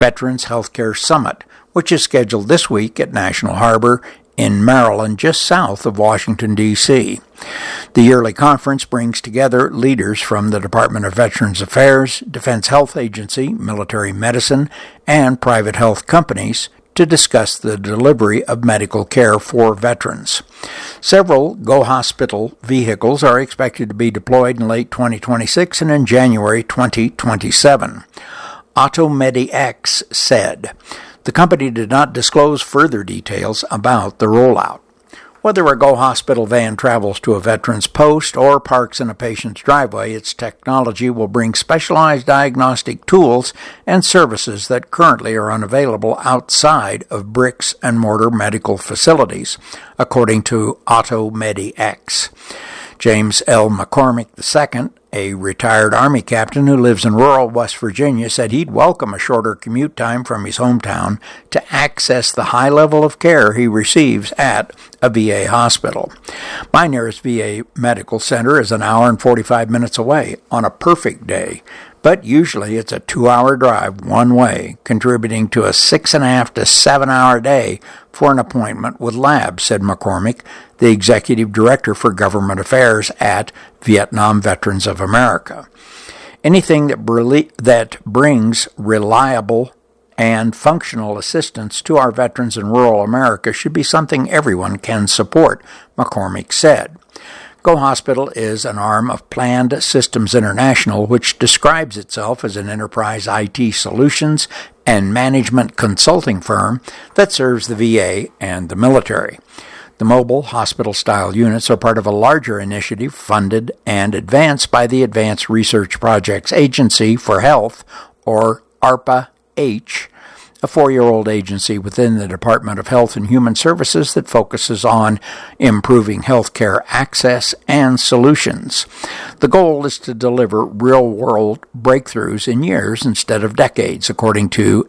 Veterans Healthcare Summit, which is scheduled this week at National Harbor in Maryland, just south of Washington, D.C. The yearly conference brings together leaders from the Department of Veterans Affairs, Defense Health Agency, military medicine, and private health companies to discuss the delivery of medical care for veterans. Several Go Hospital vehicles are expected to be deployed in late 2026 and in January 2027. AutoMediX said. The company did not disclose further details about the rollout. Whether a Go Hospital van travels to a veteran's post or parks in a patient's driveway, its technology will bring specialized diagnostic tools and services that currently are unavailable outside of bricks and mortar medical facilities, according to AutoMediX. James L. McCormick II, a retired Army captain who lives in rural West Virginia, said he'd welcome a shorter commute time from his hometown to access the high level of care he receives at a VA hospital. My nearest VA medical center is an hour and 45 minutes away on a perfect day, but usually it's a 2-hour drive one way, contributing to a 6.5 to 7-hour day for an appointment with labs, said McCormick, the executive director for government affairs at Vietnam Veterans of America. Anything that brings reliable and functional assistance to our veterans in rural America should be something everyone can support, McCormick said. Go Hospital is an arm of Planned Systems International, which describes itself as an enterprise IT solutions and management consulting firm that serves the VA and the military. The mobile hospital-style units are part of a larger initiative funded and advanced by the Advanced Research Projects Agency for Health, or ARPA-H, a 4-year-old agency within the Department of Health and Human Services that focuses on improving healthcare access and solutions. The goal is to deliver real-world breakthroughs in years instead of decades, according to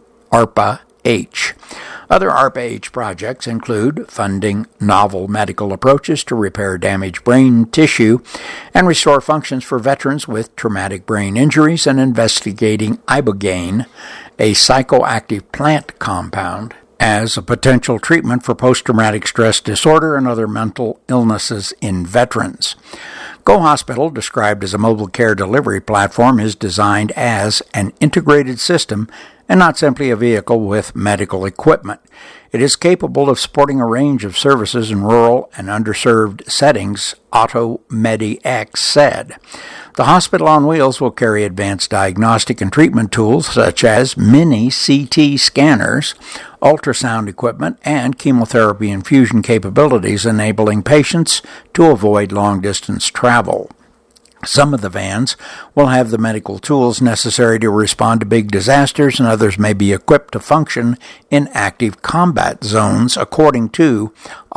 ARPA-H. Other ARPA-H projects include funding novel medical approaches to repair damaged brain tissue and restore functions for veterans with traumatic brain injuries, and investigating ibogaine, a psychoactive plant compound, as a potential treatment for post-traumatic stress disorder and other mental illnesses in veterans. Go Hospital, described as a mobile care delivery platform, is designed as an integrated system and not simply a vehicle with medical equipment. It is capable of supporting a range of services in rural and underserved settings, AutoMediX said. The hospital on wheels will carry advanced diagnostic and treatment tools such as mini CT scanners, ultrasound equipment, and chemotherapy infusion capabilities, enabling patients to avoid long-distance travel. Some of the vans will have the medical tools necessary to respond to big disasters, and others may be equipped to function in active combat zones, according to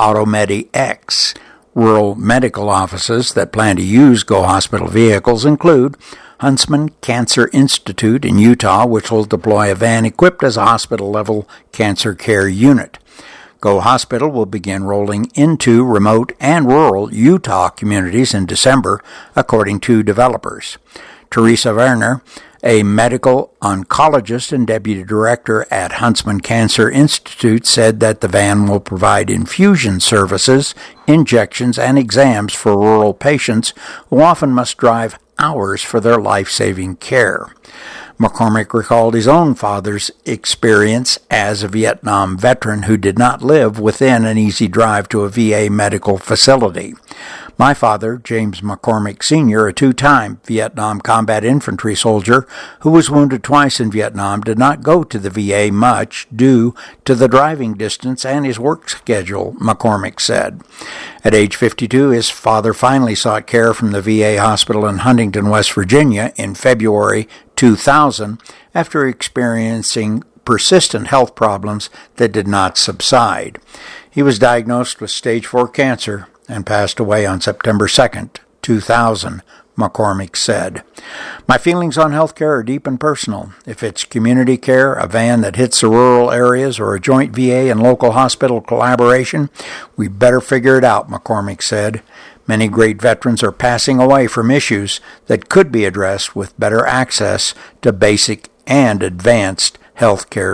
AutoMediX. Rural medical offices that plan to use Go Hospital vehicles include Huntsman Cancer Institute in Utah, which will deploy a van equipped as a hospital-level cancer care unit. Go Hospital will begin rolling into remote and rural Utah communities in December, according to developers. Teresa Werner, a medical oncologist and deputy director at Huntsman Cancer Institute, said that the van will provide infusion services, injections, and exams for rural patients who often must drive hours for their life-saving care. McCormick recalled his own father's experience as a Vietnam veteran who did not live within an easy drive to a VA medical facility. My father, James McCormick Sr., a 2-time Vietnam combat infantry soldier who was wounded twice in Vietnam, did not go to the VA much due to the driving distance and his work schedule, McCormick said. At age 52, his father finally sought care from the VA hospital in Huntington, West Virginia in February 2000 after experiencing persistent health problems that did not subside. He was diagnosed with stage 4 cancer and passed away on September 2nd, 2000, McCormick said. My feelings on healthcare are deep and personal. If it's community care, a van that hits the rural areas, or a joint VA and local hospital collaboration, we better figure it out, McCormick said. Many great veterans are passing away from issues that could be addressed with better access to basic and advanced healthcare